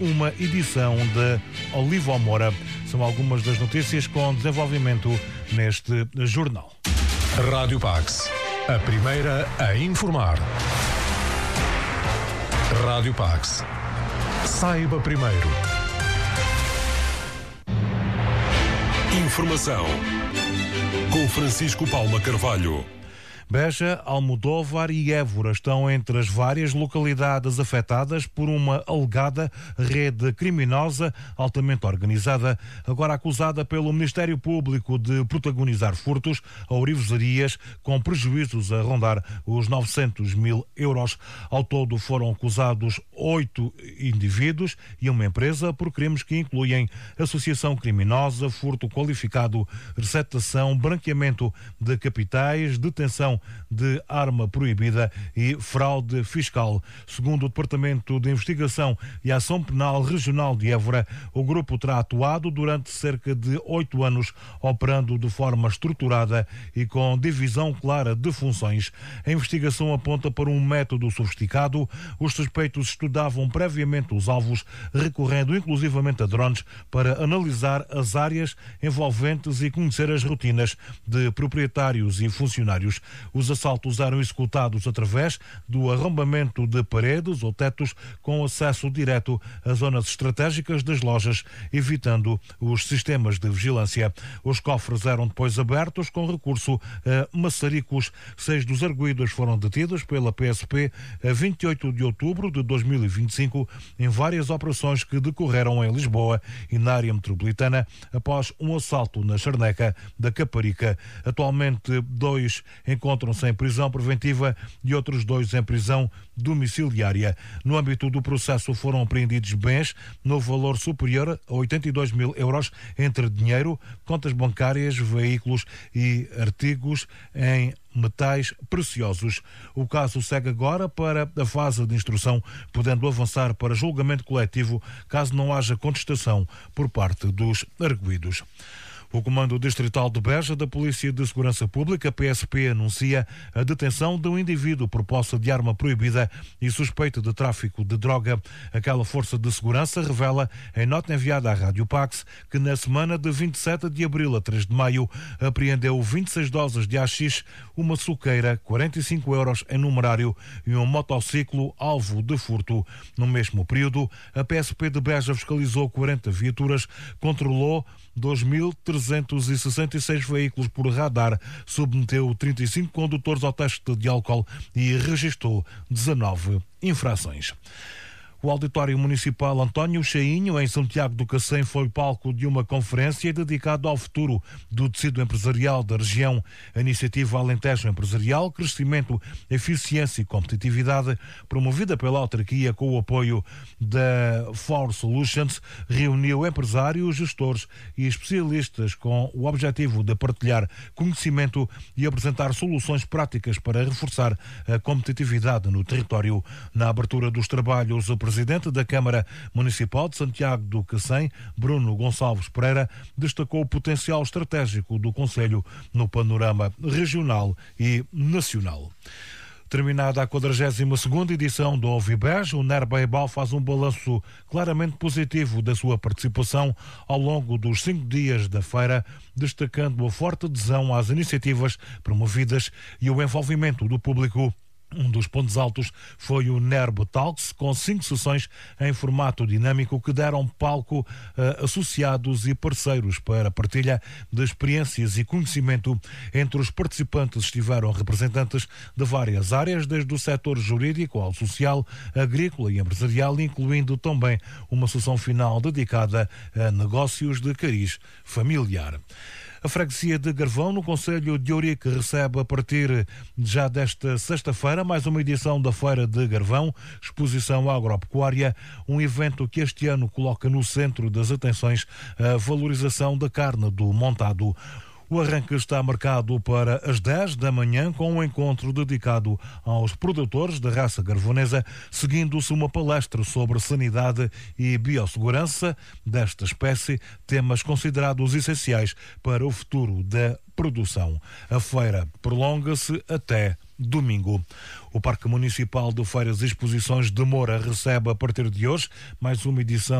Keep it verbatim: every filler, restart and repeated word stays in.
uma edição de Oliva Moura. São algumas das notícias com desenvolvimento neste jornal. Rádio Pax, a primeira a informar. Rádio Pax. Saiba primeiro. Informação com Francisco Paula Carvalho. Beja, Almodóvar e Évora estão entre as várias localidades afetadas por uma alegada rede criminosa altamente organizada, agora acusada pelo Ministério Público de protagonizar furtos a ourivesarias com prejuízos a rondar os novecentos mil euros. Ao todo foram acusados oito indivíduos e uma empresa por crimes que incluem associação criminosa, furto qualificado, receptação, branqueamento de capitais, detenção de arma proibida e fraude fiscal. Segundo o Departamento de Investigação e Ação Penal Regional de Évora, o grupo terá atuado durante cerca de oito anos, operando de forma estruturada e com divisão clara de funções. A investigação aponta para um método sofisticado. Os suspeitos estudavam previamente os alvos, recorrendo inclusivamente a drones para analisar as áreas envolventes e conhecer as rotinas de proprietários e funcionários. Os assaltos eram executados através do arrombamento de paredes ou tetos com acesso direto às zonas estratégicas das lojas, evitando os sistemas de vigilância. Os cofres eram depois abertos com recurso a maçaricos. Seis dos arguidos foram detidos pela P S P a vinte e oito de outubro de dois mil e vinte e cinco em várias operações que decorreram em Lisboa e na área metropolitana após um assalto na Charneca da Caparica. Atualmente, dois encontram encontram-se em prisão preventiva e outros dois em prisão domiciliária. No âmbito do processo foram apreendidos bens no valor superior a oitenta e dois mil euros entre dinheiro, contas bancárias, veículos e artigos em metais preciosos. O caso segue agora para a fase de instrução, podendo avançar para julgamento coletivo caso não haja contestação por parte dos arguidos. O Comando Distrital de Beja da Polícia de Segurança Pública, P S P, anuncia a detenção de um indivíduo por posse de arma proibida e suspeito de tráfico de droga. Aquela força de segurança revela, em nota enviada à Rádio Pax, que na semana de vinte e sete de abril a três de maio apreendeu vinte e seis doses de haxixe, uma suqueira, quarenta e cinco euros em numerário e um motociclo alvo de furto. No mesmo período, a P S P de Beja fiscalizou quarenta viaturas, controlou dois mil trezentos e sessenta e seis veículos por radar, submeteu trinta e cinco condutores ao teste de álcool e registrou dezanove infrações. O Auditório Municipal António Chainho, em Santiago do Cacém, foi palco de uma conferência dedicada ao futuro do tecido empresarial da região. A iniciativa Alentejo Empresarial, Crescimento, Eficiência e Competitividade, promovida pela autarquia com o apoio da For Solutions, reuniu empresários, gestores e especialistas com o objetivo de partilhar conhecimento e apresentar soluções práticas para reforçar a competitividade no território. Na abertura dos trabalhos, o Presidente da Câmara Municipal de Santiago do Cacém, Bruno Gonçalves Pereira, destacou o potencial estratégico do concelho no panorama regional e nacional. Terminada a quadragésima segunda edição do Ovibeja, o Nerbeibal faz um balanço claramente positivo da sua participação ao longo dos cinco dias da feira, destacando a forte adesão às iniciativas promovidas e o envolvimento do público. Um dos pontos altos foi o Nerbe Talks, com cinco sessões em formato dinâmico que deram palco a associados e parceiros para partilha de experiências e conhecimento. Entre os participantes estiveram representantes de várias áreas, desde o setor jurídico ao social, agrícola e empresarial, incluindo também uma sessão final dedicada a negócios de cariz familiar. A freguesia de Garvão, no concelho de Ourique, recebe a partir já desta sexta-feira mais uma edição da Feira de Garvão, exposição agropecuária, um evento que este ano coloca no centro das atenções a valorização da carne do montado. O arranque está marcado para as dez da manhã, com um encontro dedicado aos produtores da raça garvonesa, seguindo-se uma palestra sobre sanidade e biossegurança desta espécie, temas considerados essenciais para o futuro da produção. A feira prolonga-se até domingo. O Parque Municipal de Feiras e Exposições de Moura recebe a partir de hoje mais uma edição